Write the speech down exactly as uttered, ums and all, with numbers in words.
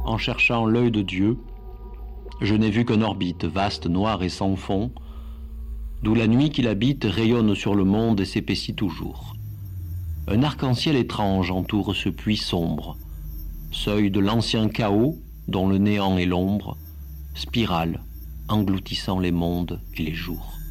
en cherchant l'œil de Dieu, je n'ai vu qu'une orbite vaste, noire et sans fond, d'où la nuit qui l'habite rayonne sur le monde et s'épaissit toujours. Un arc-en-ciel étrange entoure ce puits sombre, seuil de l'ancien chaos dont le néant est l'ombre, spirale engloutissant les mondes et les jours.